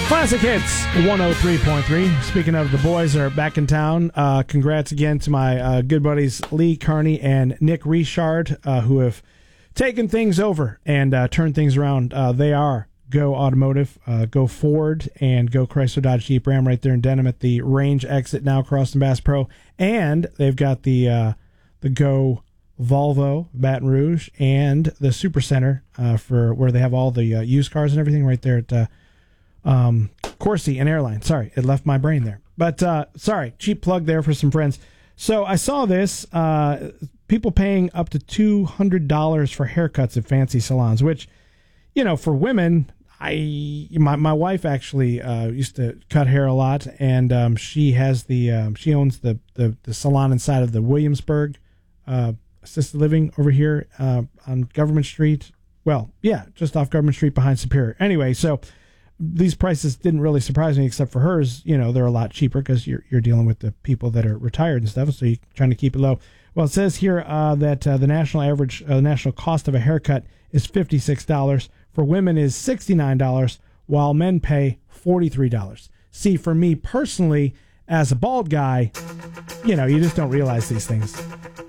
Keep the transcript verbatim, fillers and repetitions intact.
Classic Hits one oh three point three. Speaking of, the boys are back in town. Uh, congrats again to my uh, good buddies Lee Carney and Nick Richard, uh, who have taken things over and uh, turned things around. Uh, they are Go Automotive, uh, Go Ford, and Go Chrysler Dodge Jeep Ram right there in Denham at the Range exit now, Croston Bass Pro. And they've got the uh, the Go Volvo, Baton Rouge, and the Super Center uh, for where they have all the uh, used cars and everything right there at uh, Um, Corsi and Airline. Sorry, it left my brain there. But, uh, sorry, cheap plug there for some friends. So I saw this, uh, people paying up to two hundred dollars for haircuts at fancy salons, which, you know, for women, I, my, my wife actually, uh, used to cut hair a lot, and, um, she has the, um, she owns the, the, the salon inside of the Williamsburg, uh, assisted living over here, uh, on Government Street. Well, yeah, just off Government Street behind Superior. Anyway, so these prices didn't really surprise me, except for hers. You know, they're a lot cheaper because you're you're dealing with the people that are retired and stuff, so you're trying to keep it low. Well, it says here uh, that uh, the national average, uh, national cost of a haircut is fifty-six dollars. For women is sixty-nine dollars, while men pay forty-three dollars. See, for me personally, as a bald guy, you know, you just don't realize these things.